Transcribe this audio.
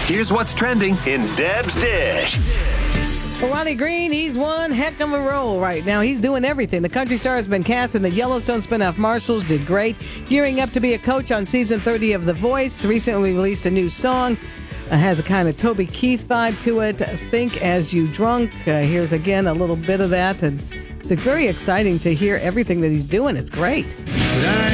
Here's what's trending in Deb's Dish. Well, Ronnie Green, he's one heck of a role right now. He's doing everything. The country star has been cast in the Yellowstone spinoff Marshals, did great. Gearing up to be a coach on season 30 of The Voice. Recently released a new song. Has a kind of Toby Keith vibe to it. Think As You Drunk. Here's again a little bit of that. And it's very exciting to hear everything that he's doing. It's great.